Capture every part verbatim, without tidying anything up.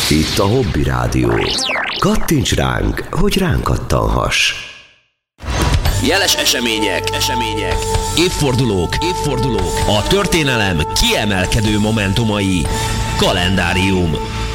Itt a Hobby Rádió. Kattints ránk, hogy ránk kattanhass. Jeles események, események, évfordulók, évfordulók, a történelem kiemelkedő momentumai. Kalendárium.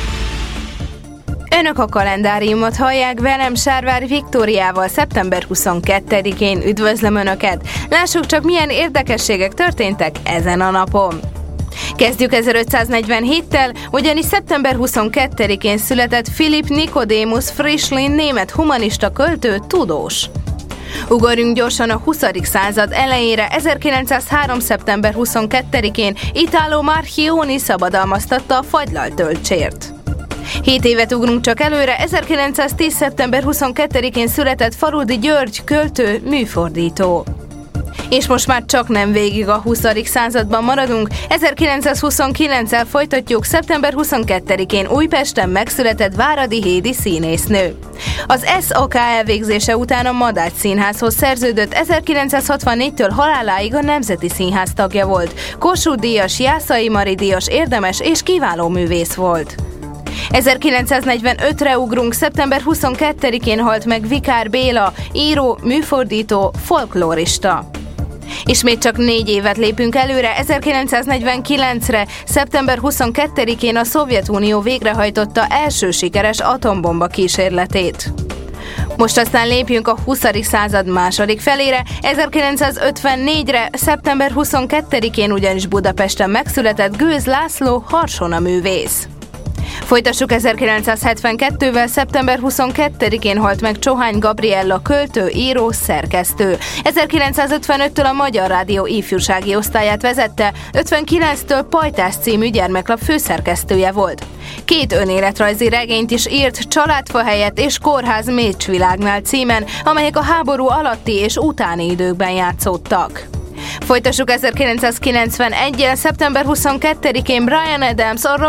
Önök a kalendáriumot hallják, velem Sárvári Viktóriával szeptember huszonkettedikén. Üdvözlöm Önöket! Lássuk csak, milyen érdekességek történtek ezen a napon. Kezdjük ezerötszáznegyvenhéttel, ugyanis szeptember huszonkettedikén született Philipp Nicodemus Frischlin, német humanista költő, tudós. Ugorjunk gyorsan a huszadik század elejére. ezerkilencszázhárom. szeptember huszonkettedikén Italo Marchionni szabadalmaztatta a fagylalt tölcsért. Hét évet ugrunk csak előre, ezerkilencszáztíz. szeptember huszonkettedikén született Farudi György, költő, műfordító. És most már csak nem végig a huszadik században maradunk, ezerkilencszázhuszonkilenccel folytatjuk. szeptember huszonkettedikén Újpesten megszületett Váradi Hédi színésznő. Az es á ká elvégzése után a Madács Színházhoz szerződött, ezerkilencszázhatvannégytől haláláig a Nemzeti Színház tagja volt. Kossuth-díjas, Jászai Mari díjas érdemes és kiváló művész volt. ezerkilencszáznegyvenötre ugrunk, szeptember huszonkettedikén halt meg Vikár Béla, író, műfordító, folklórista. Ismét csak négy évet lépünk előre, ezerkilencszáznegyvenkilencre, szeptember huszonkettedikén a Szovjetunió végrehajtotta első sikeres atombomba kísérletét. Most aztán lépjünk a huszadik század második felére, ezerkilencszázötvennégyre, szeptember huszonkettedikén ugyanis Budapesten megszületett Gőz László, harsona művész. Folytassuk ezerkilencszázhetvenkettővel, szeptember huszonkettedikén halt meg Csohány Gabriella, költő, író, szerkesztő. ezerkilencszázötvenöttől a Magyar Rádió ifjúsági osztályát vezette, ötvenkilenctől Pajtás című gyermeklap főszerkesztője volt. Két önéletrajzi regényt is írt, Családfa helyett és Kórház Mécsvilágnál címen, amelyek a háború alatti és utáni időkben játszódtak. Folytassuk ezerkilencszázkilencvenegyel, szeptember huszonkettedikén Bryan Adams, a